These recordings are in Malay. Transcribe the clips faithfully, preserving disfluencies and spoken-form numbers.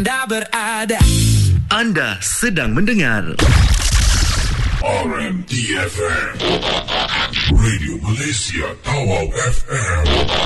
Anda berada. Anda sedang mendengar R M D F M, Radio Malaysia Tawau F M.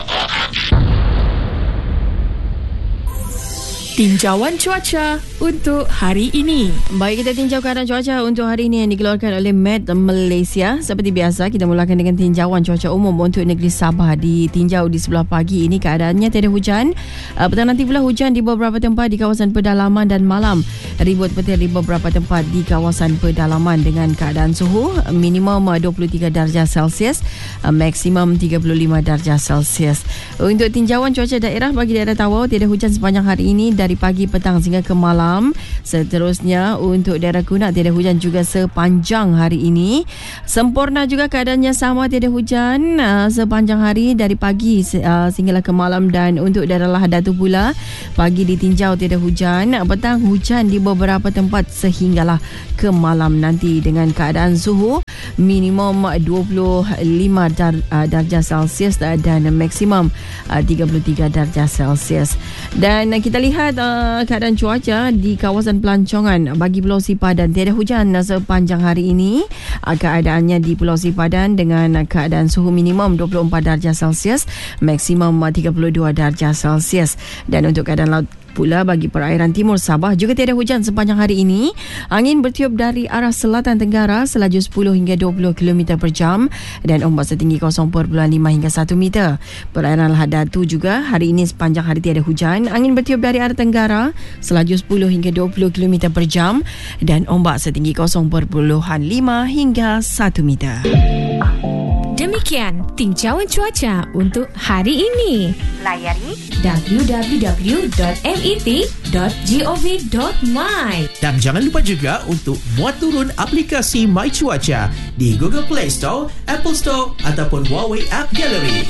Tinjauan cuaca untuk hari ini. Baik, kita tinjau keadaan cuaca untuk hari ini yang dikeluarkan oleh Met Malaysia. Seperti biasa, kita mulakan dengan tinjauan cuaca umum untuk negeri Sabah. Ditinjau di sebelah pagi ini keadaannya tiada hujan. Uh, petang nanti pula hujan di beberapa tempat di kawasan pedalaman dan malam ribut petir di beberapa tempat di kawasan pedalaman dengan keadaan suhu minimum dua puluh tiga darjah Celsius, uh, maksimum tiga puluh lima darjah Celsius. Untuk tinjauan cuaca daerah bagi daerah Tawau, tiada hujan sepanjang hari ini dari pagi, petang sehingga ke malam. Seterusnya untuk daerah Kunak tiada hujan juga sepanjang hari ini. Sempurna juga keadaannya sama, tiada hujan uh, sepanjang hari dari pagi uh, sehinggalah ke malam. Dan untuk daerah Lahad Datu pula pagi ditinjau tiada hujan, petang hujan di beberapa tempat sehinggalah ke malam nanti dengan keadaan suhu minimum dua puluh lima dar, uh, darjah Celsius dan maksimum uh, tiga puluh tiga darjah Celsius. Dan uh, kita lihat uh, keadaan cuaca di kawasan pelancongan bagi Pulau Sipadan tiada hujan sepanjang hari ini. Uh, keadaannya di Pulau Sipadan dengan uh, keadaan suhu minimum dua puluh empat darjah Celsius, maksimum uh, tiga puluh dua darjah Celsius. Dan untuk keadaan laut pula bagi perairan timur Sabah juga tiada hujan sepanjang hari ini. Angin bertiup dari arah selatan tenggara selaju sepuluh hingga dua puluh kilometer per jam dan ombak setinggi kosong perpuluhan lima hingga satu meter. Perairan Lahad Datu juga hari ini sepanjang hari tiada hujan. Angin bertiup dari arah tenggara selaju sepuluh hingga dua puluh kilometer per jam dan ombak setinggi kosong perpuluhan lima hingga satu meter. Demikian tinjauan cuaca untuk hari ini. Layari w w w dot met dot gov dot my. Dan jangan lupa juga untuk muat turun aplikasi My Cuaca di Google Play Store, Apple Store ataupun Huawei App Gallery.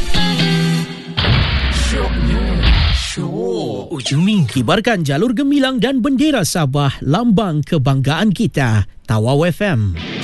Show Ujung Minggu, kibarkan jalur gemilang dan bendera Sabah, lambang kebanggaan kita. Tawau F M.